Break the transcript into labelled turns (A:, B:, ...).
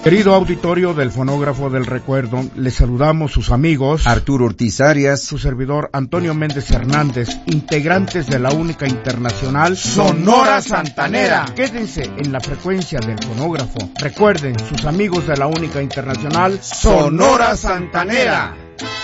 A: Querido auditorio del Fonógrafo del Recuerdo, les saludamos sus amigos
B: Arturo Ortiz Arias,
A: su servidor Antonio Méndez Hernández, integrantes de la única internacional
B: Sonora Santanera.
A: Quédense en la frecuencia del fonógrafo. Recuerden, sus amigos de la única internacional
B: Sonora Santanera.